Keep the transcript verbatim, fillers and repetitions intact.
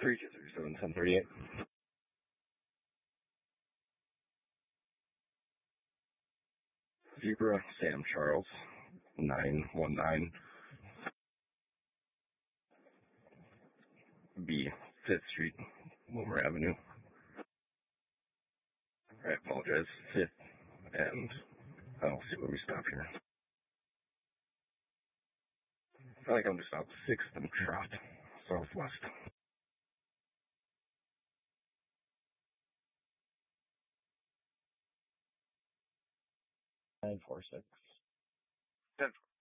three two three seven ten thirty eight. Zebra Sam Charles nine one nine. B Fifth Street, Wilmer Avenue. I apologize. Fifth and I'll see where we stop here. I feel like I'm just out sixth and Trot, Southwest. Nine four six. Ten